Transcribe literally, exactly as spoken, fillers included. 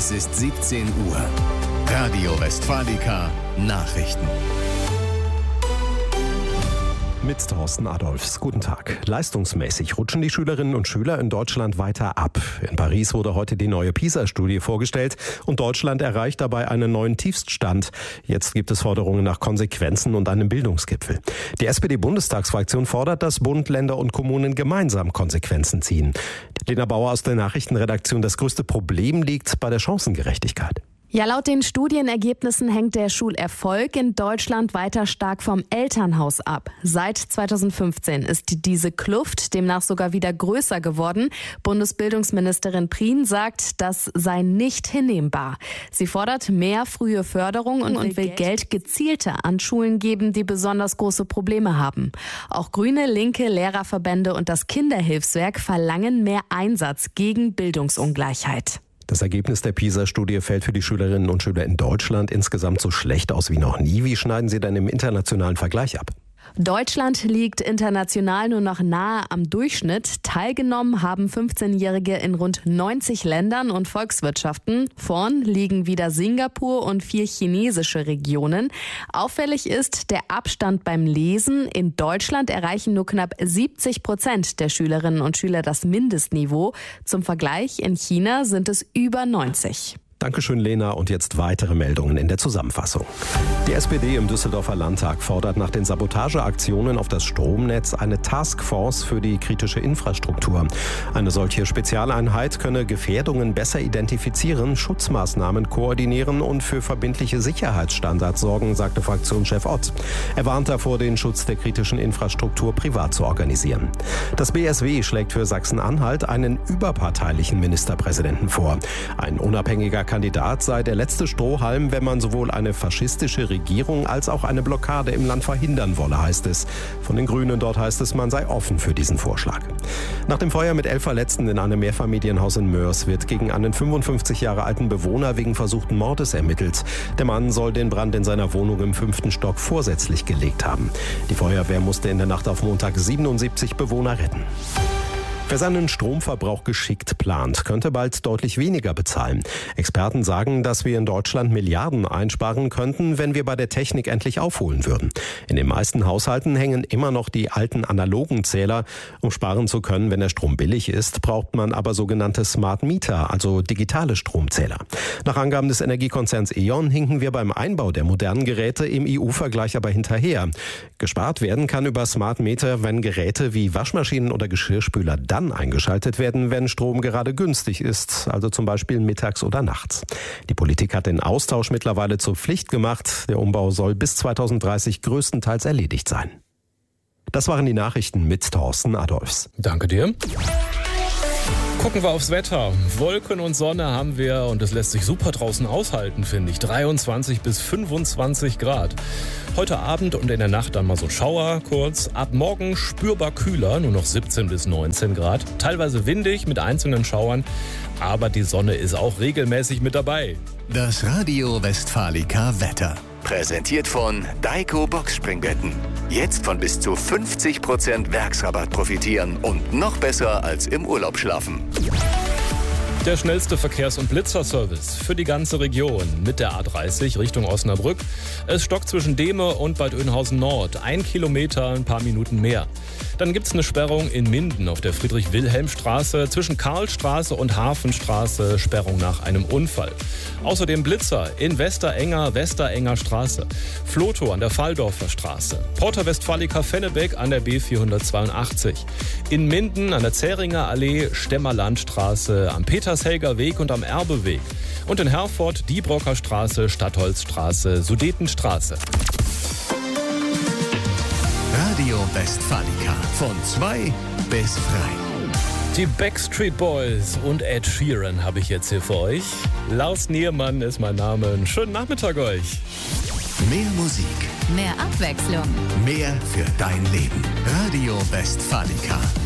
Es ist siebzehn Uhr. Radio Westfalica Nachrichten. Mit Thorsten Adolfs. Guten Tag. Leistungsmäßig rutschen die Schülerinnen und Schüler in Deutschland weiter ab. In Paris wurde heute die neue PISA-Studie vorgestellt und Deutschland erreicht dabei einen neuen Tiefststand. Jetzt gibt es Forderungen nach Konsequenzen und einem Bildungsgipfel. Die S P D-Bundestagsfraktion fordert, dass Bund, Länder und Kommunen gemeinsam Konsequenzen ziehen. Lena Bauer aus der Nachrichtenredaktion. Das größte Problem liegt bei der Chancengerechtigkeit. Ja, laut den Studienergebnissen hängt der Schulerfolg in Deutschland weiter stark vom Elternhaus ab. Seit zweitausendfünfzehn ist diese Kluft demnach sogar wieder größer geworden. Bundesbildungsministerin Prien sagt, das sei nicht hinnehmbar. Sie fordert mehr frühe Förderung und, und will Geld gezielter an Schulen geben, die besonders große Probleme haben. Auch Grüne, Linke, Lehrerverbände und das Kinderhilfswerk verlangen mehr Einsatz gegen Bildungsungleichheit. Das Ergebnis der PISA-Studie fällt für die Schülerinnen und Schüler in Deutschland insgesamt so schlecht aus wie noch nie. Wie schneiden Sie denn im internationalen Vergleich ab? Deutschland liegt international nur noch nahe am Durchschnitt. Teilgenommen haben fünfzehnjährige in rund neunzig Ländern und Volkswirtschaften. Vorn liegen wieder Singapur und vier chinesische Regionen. Auffällig ist der Abstand beim Lesen. In Deutschland erreichen nur knapp siebzig Prozent der Schülerinnen und Schüler das Mindestniveau. Zum Vergleich, in China sind es über neunzig. Dankeschön, Lena. Und jetzt weitere Meldungen in der Zusammenfassung. Die S P D im Düsseldorfer Landtag fordert nach den Sabotageaktionen auf das Stromnetz eine Taskforce für die kritische Infrastruktur. Eine solche Spezialeinheit könne Gefährdungen besser identifizieren, Schutzmaßnahmen koordinieren und für verbindliche Sicherheitsstandards sorgen, sagte Fraktionschef Ott. Er warnt davor, den Schutz der kritischen Infrastruktur privat zu organisieren. Das B S W schlägt für Sachsen-Anhalt einen überparteilichen Ministerpräsidenten vor. Ein unabhängiger Kandidat sei der letzte Strohhalm, wenn man sowohl eine faschistische Regierung als auch eine Blockade im Land verhindern wolle, heißt es. Von den Grünen dort heißt es, man sei offen für diesen Vorschlag. Nach dem Feuer mit elf Verletzten in einem Mehrfamilienhaus in Mörs wird gegen einen fünfundfünfzig Jahre alten Bewohner wegen versuchten Mordes ermittelt. Der Mann soll den Brand in seiner Wohnung im fünften Stock vorsätzlich gelegt haben. Die Feuerwehr musste in der Nacht auf Montag siebenundsiebzig Bewohner retten. Wer seinen Stromverbrauch geschickt plant, könnte bald deutlich weniger bezahlen. Experten sagen, dass wir in Deutschland Milliarden einsparen könnten, wenn wir bei der Technik endlich aufholen würden. In den meisten Haushalten hängen immer noch die alten analogen Zähler. Um sparen zu können, wenn der Strom billig ist, braucht man aber sogenannte Smart Meter, also digitale Stromzähler. Nach Angaben des Energiekonzerns E.ON hinken wir beim Einbau der modernen Geräte im E U-Vergleich aber hinterher. Gespart werden kann über Smart Meter, wenn Geräte wie Waschmaschinen oder Geschirrspüler dann eingeschaltet werden, wenn Strom gerade günstig ist, also zum Beispiel mittags oder nachts. Die Politik hat den Austausch mittlerweile zur Pflicht gemacht. Der Umbau soll bis zweitausenddreißig größtenteils erledigt sein. Das waren die Nachrichten mit Thorsten Adolfs. Danke dir. Gucken wir aufs Wetter. Wolken und Sonne haben wir und es lässt sich super draußen aushalten, finde ich. dreiundzwanzig bis fünfundzwanzig Grad. Heute Abend und in der Nacht dann mal so Schauer kurz. Ab morgen spürbar kühler, nur noch siebzehn bis neunzehn Grad. Teilweise windig mit einzelnen Schauern, aber die Sonne ist auch regelmäßig mit dabei. Das Radio Westfalica Wetter. Präsentiert von Daiko Boxspringbetten. Jetzt von bis zu fünfzig Prozent Werksrabatt profitieren und noch besser als im Urlaub schlafen. Der schnellste Verkehrs- und Blitzerservice für die ganze Region mit der A dreißig Richtung Osnabrück. Es stockt zwischen Dehme und Bad Oeynhausen Nord. Ein Kilometer, ein paar Minuten mehr. Dann gibt es eine Sperrung in Minden auf der Friedrich-Wilhelm-Straße. Zwischen Karlstraße und Hafenstraße Sperrung nach einem Unfall. Außerdem Blitzer in Westerenger, Westerenger Straße. Floto an der Valdorfer Straße. Porta Westfalica Fennebeck an der B vierhundertzweiundachtzig. In Minden an der Zähringer Allee, Stemmerlandstraße, am Petershelger Weg und am Erbeweg. Und in Herford Diebrocker Straße, Stadtholzstraße, Sudetenstraße. Radio Westfalica von zwei bis drei. Die Backstreet Boys und Ed Sheeran habe ich jetzt hier für euch. Lars Niermann ist mein Name. Einen schönen Nachmittag euch. Mehr Musik. Mehr Abwechslung. Mehr für dein Leben. Radio Westfalica.